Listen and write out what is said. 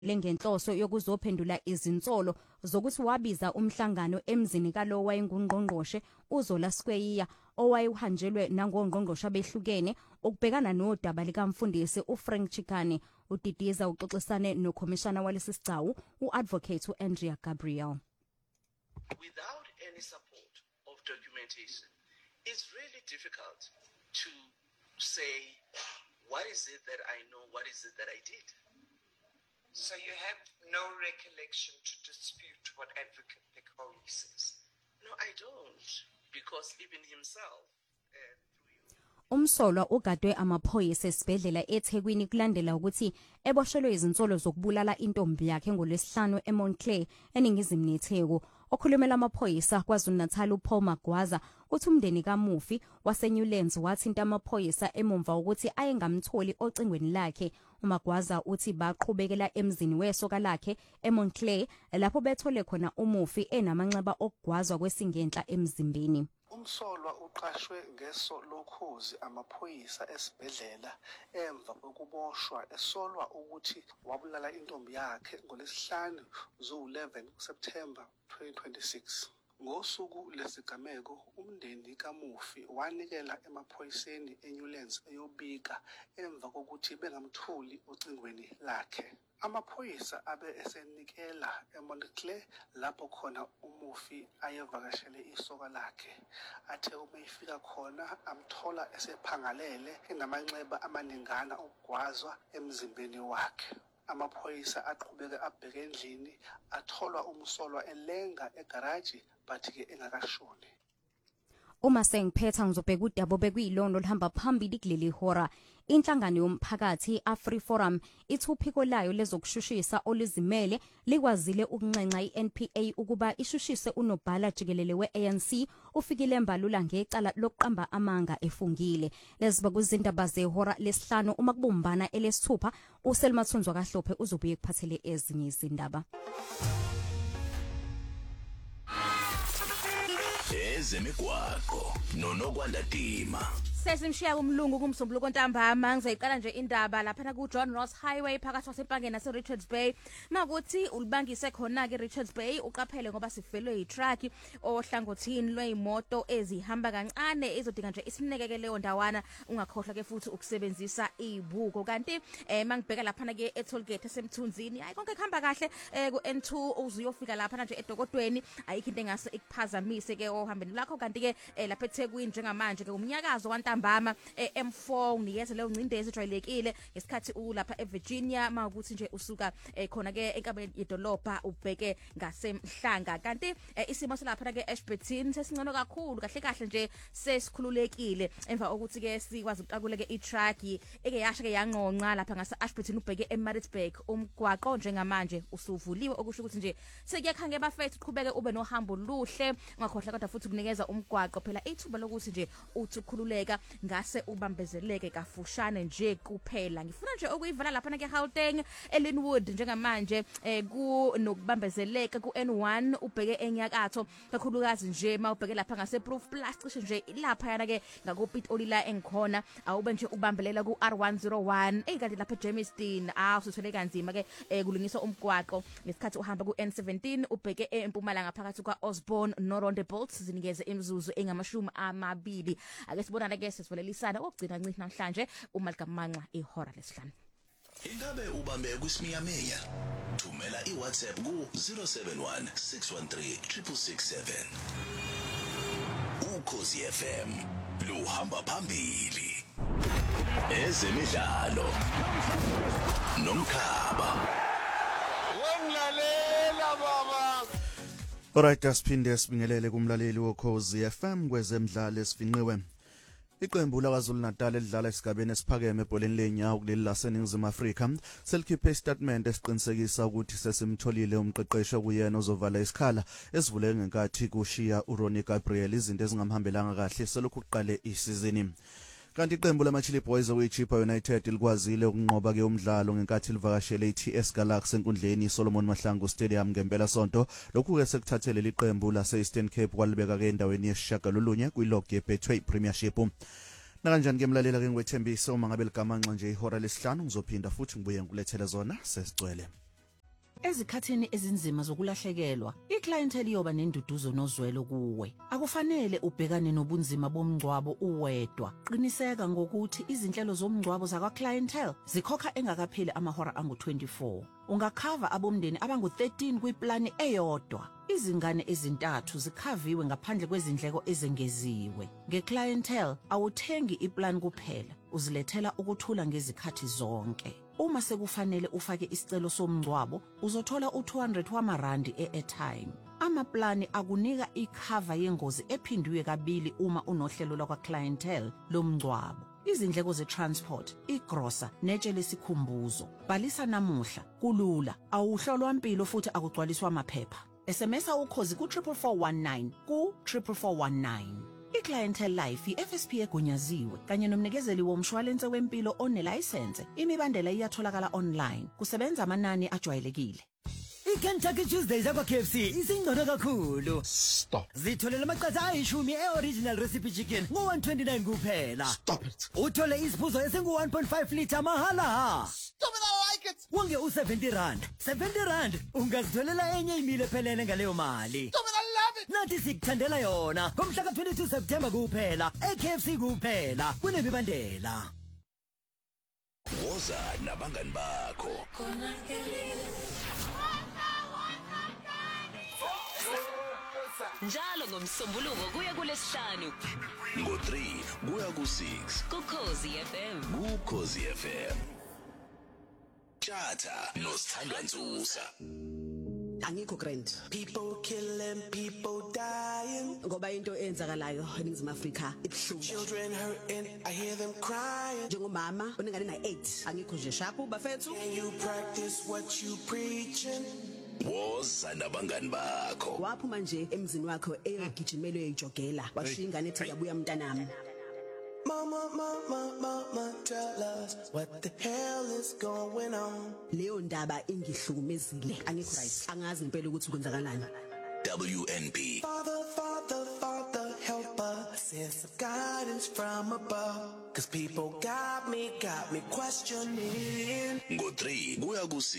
lengenhloso yokuzophendula izinsolo zokuthi wabiza umhlangano emzini kalo wayengungqongqoshe uZola Skweyiya owayeuhanjelwe nangongqongqoshe abehlukene ukubhekana nodaba likamfundisi uFrank Chikane. Udidiza uxoxisane nokhomishana walesi sigcawu uadvocate uAndrea Gabriel. Without any support of documentation, it's really difficult to say what is it that I know, what is it that I did. So you have no recollection to dispute what Advocate Pekoli says? No, I don't, because even himself Umsolwa ugadwe amaphoyisa esibhedlela eThekwini kulandela ukuthi eboshelwe izinsolo zokubulala intombi yakhe ngoLwesihlanu eMontclair eningizimu neTheku. Okhulumela amaphoyisa KwaZulu-Natal uPaul Magwaza uthi umndeni kaMufi waseNewlands wathinta amaphoyisa emumva ukuthi ayengamtholi ocingweni lakhe. uMagwaza uthi baqhubekela emzini wesoka lakhe eMontclair lapho bethole khona uMufi enamanxeba okugwazwa kwesingenhla emzimbeni. Umsolwa uqashwe ngeso lokhozi amaphoyisa esibhedlela emva kokuboshwa esolwa ukuthi wabulala intombi yakhe ngoLwesihlanu zo-11 September 2026. Ngosuku lesigameko umndeni kaMufi wanikela emaphoyiseni eNewlands eyobika emva kokuthi bengamtholi ocingweni lakhe. Amaphoyisa abe esenikela eMontclair lapho khona uMufi ayevakashele isoka lakhe. Athe uma efika khona amthola esephangalele enamanxeba amaningana okugwazwa emzimbeni wakhe. Amaphoyisa aqhubeka abheke endlini athola umsolwa elenga egaraji bathi ke engakashoni. Uma sengiphetha ngizobheka udaba bekuyilona olihamba phambili kuleli hora. Inhlangano yomphakathi Afri Forum ithuphiko layo lezokushushisa oluzimele likwazile ukunxenxa iNPA ukuba ishushise unobhala jikelele weANC ufikile embalula ngecala lokuqamba amanga efungile. Leziba kuzindaba zehora lesihlanu uma kubumbana elesithupha uSelma Thunzwa kaHlophe uzobuye kuphathele ezinye izindaba. Ezemigwaqo noNokwandadima. Sesimshiya umlungu kumsombuluko ntambama ngizayiqala nje indaba lapha ku John Ross Highway phakathi kwasePangeni nase Richards Bay. Makuthi ulibangise khona ke Richards Bay uqaphele ngoba sifelwe yitruck ohlangothini lweyimoto ezihamba kancane ezodinga nje isinekeke leyo ndawana ungakhohlwa ke futhi ukusebenzisa ibuko. Kanti mangibheka lapha ke eTollgate esemthunzini hayi konke kuhamba kahle ku N2 uzuyofika lapha nje eDokodweni ayikho into engase ikuphazamise ke ohambeni lakho. Kanti ke lapha eThekwini njengamanje ke umnyakazo ntambama M4 niyeze leyo ncindezi ejwayelekile ngesikhathi ulapha eVirginia makuthi nje usuka khona ke enkabeni yedolobha ubheke ngasemhlanga. Kanti isimo selapha ke Ashburton sesingcono kakhulu kahle kahle nje sesikhululekile emva ukuthi ke sikwazi ukuqakule ke itruck eke yasha ke yanqonqa lapha ngase Ashburton ubheke eMaritzburg. Umgwaqo njengamanje usuvuliwe okusho ukuthi nje sekuyakhange bafethu uqhubeke ube nohambo luhle ungakhohlwa kodwa futhi kunikeza umgwaqo phela ithuba lokuthi nje uthi ukhululeka ngase ubambezeleke kafushane nje kuphela. Ngifuna nje ukuyivala lapha ke Gauteng eLinwood njengamanje ku nokubambezeleka ku N1 ubheke enyakatho kakhulukazi nje mawubheke lapha ngase Proof Plus cishe nje lapha yana ke ngakupit olila engikhona awube nje ubambelela ku R101 kanti lapha eJamestown usithole kanzima ke kulungiswa umgwaqo ngesikhathi uhamba ku N17 ubheke eMpumalanga phakathi kwa Osborne no Roundabout zinikeze imizuzu engamashumi amabili. Ake sibonana ke sesivolelisana okugcina ncini namhlanje uMalikamanqa ihora lesihlanu. Ingabe ubambe kwisiminyaminya? Thumela iWhatsApp ku 071 613 667. Ukhosi FM luhamba phambili. Ezemidlalo nomkhaba. Wemlalela baba. Alright, asiphinde sibingelele kumlaleli wokhozi FM kwezemidlalo esifinqiwe. Iqembu laKwaZulu-Natal elidlala esigabeni esiphakeme ebholeni lenyawo kuleli laseNingizimu Afrika selikhiphe istatement esiqinisekisa ukuthi sesimtholile umqeqeshi okuyena ozovala isikhala esivuleke ngenkathi kushiya uRonnie Gabriel izinto ezingamhambelanga kahle selokhu kuqale isizini. Kanti iqembu lamaChili Boys oyiChippa United likwazile ukunqoba ke umdlalo ngenkathi livakashele iTS Galaxy enkundleni Solomon Mahlangu Stadium ngempela sonto. Lokhu ke sekuthathele liqembu laseEastern Cape kwalibeka ke endaweni yesishagalolunye kwilog yeBetway Premiership. Nakanjani ke mlalela ke ngwethembiso uma ngabe ligamanxa nje ihora lesihlanu ngizophinda futhi ngibuye ngkulethele zona sesicwele. Ezikhathini ezinzima zokulahlekelwa, iclientele iyoba nenduduzo nozwelo kuwe. Akufanele ubhekane nobunzima bomngcwabo uwedwa. Qiniseka ngokuthi izinhlelo zomngcwabo zakwa-clientele zikhokha engakapheli amahora angu-24. Ungakhava abomndeni abangu-13 kwiplani eyodwa. Izingane ezintathu zikhaviwe ngaphandle kwezindleko ezengeziwe. Nge-clientele awuthengi iplan kuphela, uzilethela ukuthula ngezikhathi zonke. Uma sekufanele ufake isicelo somngcwabo, uzothola u200 wamarandi e-airtime. Amaplani akunika ikhava yengozi ephindiwe kabili uma unohlelo lakwa-clientele lomngcwabo. Izindleko ze-transport, igrosa, netshe lesikhumbuzo. Bhalisa namuhla, kulula, awuhlolwa impilo futhi akugcwaliswa amaphepha. SMSa ukhozi ku-44419 ku-44419. I-Clientele Life i-FSP egunyaziwe kanye nomnikezeli womshwalense wempilo onelayisense. Imibandela iyatholakala online. Kusebenza amanani ajwayelekile. iKentucky Tuesdays yakwa KFC isingcono kakhulu. Stop. Zitholela amaqatha ayishumi e-original recipe chicken ngo-129 kuphela. Stop it. Uthole isiphuzo esingu-1.5 litha mahala. Stop it, I like it. Wonge u-70 rand ungazitholela enye imile phelele ngaleyo mali. Stop it, I love it. Nathi sikuthandela yona ngomhla ka-22 September kuphela e-KFC kuphela kunemibandela. Woza nabangani bakho. Njalo ngomsombuluko kuya kulesihlanu Ngo3 kuya ku6 kuKhosi FM. kuKhosi FM. Chatha noSithandwa Nzusa. Angikho grand. People killing, people dying. Ngoba into enzakalayo eNingizimu Afrika ibhlungu. Children hurting, I hear them crying. Njengomama onengane na8 angikho nje shapu bafethu. Can you practice what you preaching? Woza nabangani bakho. Waphuma nje emzini wakho eyogijimelo eyijogela washiya ingane ethi yabuya mntanami. Mama, tell us what the hell is going on. Leyo ndaba ingihlukumezile. Angikho right. Angazi impela ukuthi kwenzakalani. WNB. Father, help us. Sense of guidance from above. 'Cause people got me questioning. Ngo3 kuya ku6